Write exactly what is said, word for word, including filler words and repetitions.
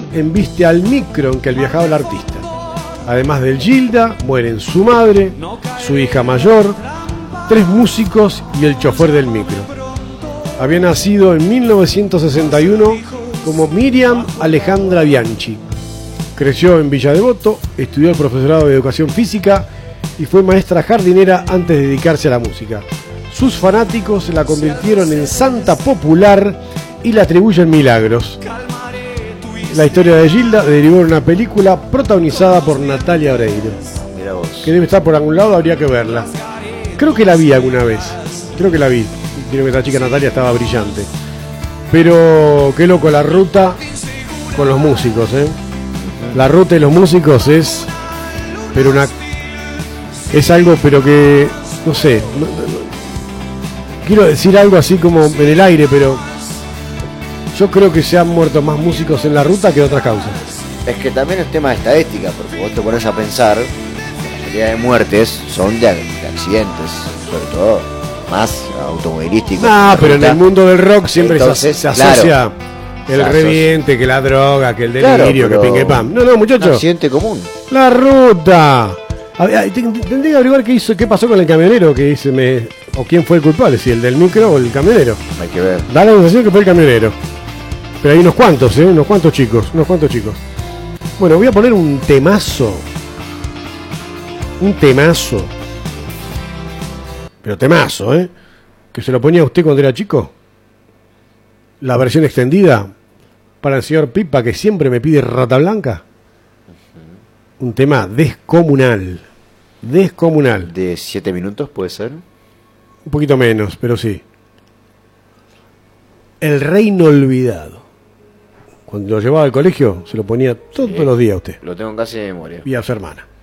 embiste al micro en que viajaba el artista. Además del Gilda, mueren su madre, su hija mayor, tres músicos y el chofer del micro. Había nacido en mil novecientos sesenta y uno como Miriam Alejandra Bianchi. Creció en Villa Devoto, estudió el profesorado de educación física y fue maestra jardinera antes de dedicarse a la música. Sus fanáticos la convirtieron en santa popular y le atribuyen milagros. La historia de Gilda derivó en una película protagonizada por Natalia Oreiro. Mira vos. Que debe estar por algún lado, habría que verla. Creo que la vi alguna vez. Creo que la vi. Creo que esta chica Natalia estaba brillante. Pero qué loco la ruta con los músicos, ¿eh? La ruta de los músicos es... Pero una... Es algo, pero que... No sé. No, no, no. Quiero decir algo así como en el aire, pero... Yo creo que se han muerto más músicos en la ruta que otras causas. Es que también es tema de estadística, porque vos te pones a pensar, la mayoría de muertes son de, de accidentes, sobre todo más automovilísticos. No, pero en el mundo del rock siempre Entonces, se, se asocia claro, el se reviente, que la droga, que el Claro, delirio, pero que pingue pam. No, no, un muchachos. accidente común. La ruta. A ver, tendría que averiguar qué hizo, qué pasó con el camionero que dice me, o quién fue el culpable, si el del micro o el camionero. Hay que ver. Da la sensación que fue el camionero. Pero hay unos cuantos, ¿eh? Unos cuantos chicos, unos cuantos chicos. Bueno, voy a poner un temazo. Un temazo. Pero temazo, ¿eh? Que se lo ponía a usted cuando era chico. La versión extendida para el señor Pipa, que siempre me pide Rata Blanca. Un tema descomunal. Descomunal. ¿De siete minutos puede ser? Un poquito menos, pero sí. El Reino Olvidado. Cuando lo llevaba al colegio, se lo ponía todos Sí, los días a usted. Lo tengo casi de memoria. Y a su hermana.